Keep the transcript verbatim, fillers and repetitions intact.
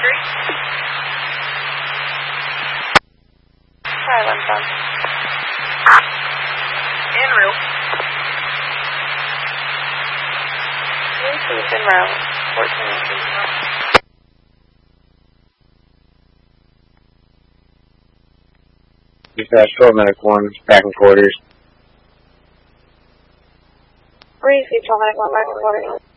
three. Hi, London. En route. It's en route. fourteen inches. Dispatch twelve medic one, back in quarters. Briefly, twelve medic one, back in quarters.